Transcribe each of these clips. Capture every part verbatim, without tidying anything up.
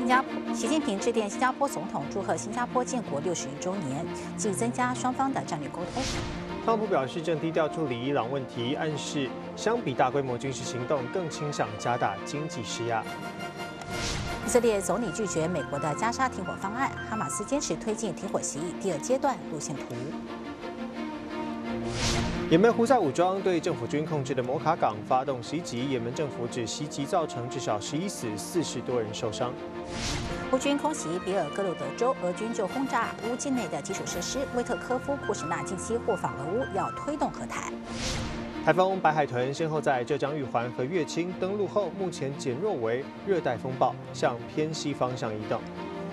加坡，习近平致电新加坡总统，祝贺新加坡建国六十一周年，即增加双方的战略沟通。 特朗普表示，正低调处理伊朗问题，暗示相比大规模军事行动，更倾向加大经济施压。 以色列总理拒绝美国的加沙停火方案，哈马斯坚持推进停火协议第二阶段路线图。 也门胡塞武装对政府军控制的摩卡港发动袭击，也门政府指袭击造成至少十一死、四十多人受伤。 乌军空袭比尔格鲁德州，俄军就轰炸乌境内的基础设施。威特科夫、库什纳近期互访俄乌，要推动和谈。 台风白海豚先后在浙江玉环和乐清登陆后，目前减弱为热带风暴，向偏西方向移动。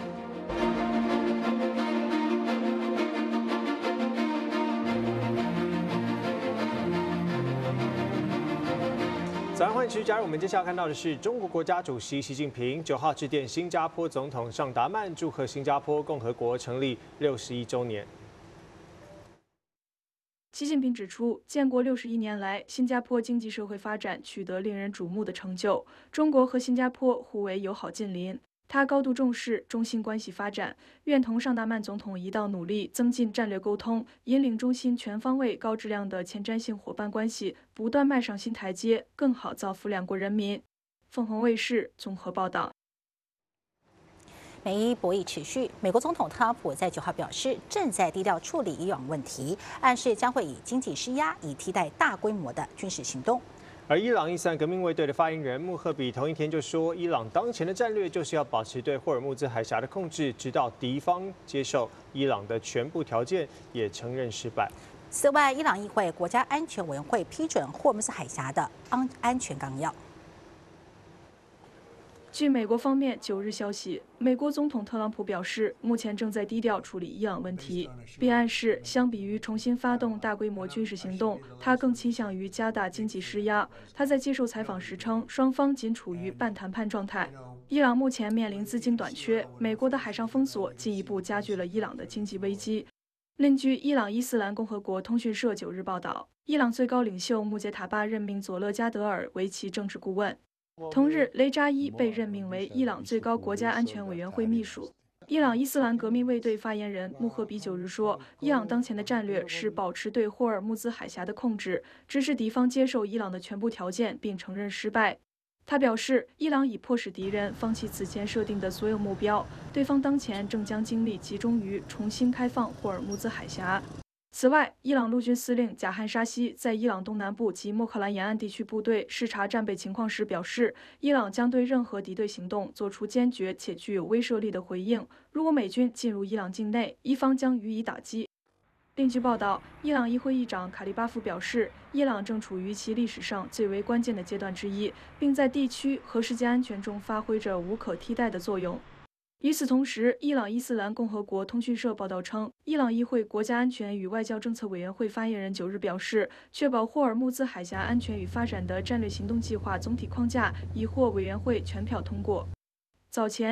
早上欢迎持续加入我们。接下来看到的是中国国家主席习近平九号致电新加坡总统尚达曼，祝贺新加坡共和国成立六十一周年。 习近平指出，建国六十一年来，新加坡经济社会发展取得令人瞩目的成就。中国和新加坡互为友好近邻，他高度重视中新关系发展，愿同尚达曼总统一道努力，增进战略沟通，引领中新全方位、高质量的前瞻性伙伴关系不断迈上新台阶，更好造福两国人民。凤凰卫视综合报道。 美伊博弈持续，美国总统特朗普在九号表示，正在低调处理伊朗问题，暗示将会以经济施压以替代大规模的军事行动。 而伊朗伊斯兰革命卫队的发言人穆赫比同一天就说，伊朗当前的战略就是要保持对霍尔木兹海峡的控制，直到敌方接受伊朗的全部条件，也承认失败。 此外，伊朗议会国家安全委员会批准霍尔木兹海峡的安安全纲要。 据美国方面九日消息，美国总统特朗普表示，目前正在低调处理伊朗问题，并暗示相比于重新发动大规模军事行动，他更倾向于加大经济施压。他在接受采访时称，双方仅处于半谈判状态。伊朗目前面临资金短缺，美国的海上封锁进一步加剧了伊朗的经济危机。另据伊朗伊斯兰共和国通讯社九日报道，伊朗最高领袖穆杰塔巴任命佐勒加德尔为其政治顾问。同日，雷扎伊被任命为伊朗最高国家安全委员会秘书。伊朗伊斯兰革命卫队发言人穆赫比九日说，伊朗当前的战略是保持对霍尔木兹海峡的控制，支持敌方接受伊朗的全部条件，并承认失败。他表示，伊朗已迫使敌人放弃此前设定的所有目标，对方当前正将精力集中于重新开放霍尔木兹海峡。此外，伊朗陆军司令贾汉沙西在伊朗东南部及莫克兰沿岸地区部队视察战备情况时表示，伊朗将对任何敌对行动做出坚决且具有威慑力的回应。如果美军进入伊朗境内，伊方将予以打击。另据报道，伊朗议会议长卡利巴夫表示，伊朗正处于其历史上最为关键的阶段之一，并在地区和世界安全中发挥着无可替代的作用。与此同时，伊朗伊斯兰共和国通讯社报道称，伊朗议会国家安全与外交政策委员会发言人九日表示，确保霍尔木兹海峡安全与发展的战略行动计划总体框架已获委员会全票通过。早前